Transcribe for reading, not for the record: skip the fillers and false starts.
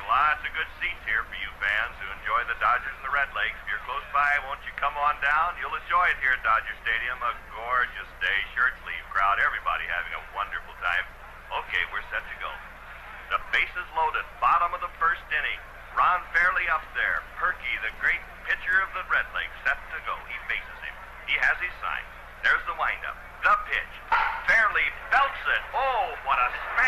lots of good seats here for you fans who enjoy the Dodgers and the Red Lakes. If you're close by, won't you come on down? You'll enjoy it here at Dodger Stadium. A gorgeous day, shirt sleeve crowd, everybody having a wonderful time. Okay, we're set to go. The bases loaded, bottom of the first inning. Ron Fairley up there. Perky, the great pitcher of the Red Lakes, set to go. He faces him. He has his sign. There's the windup. The pitch. Fairley belts it. Oh, what a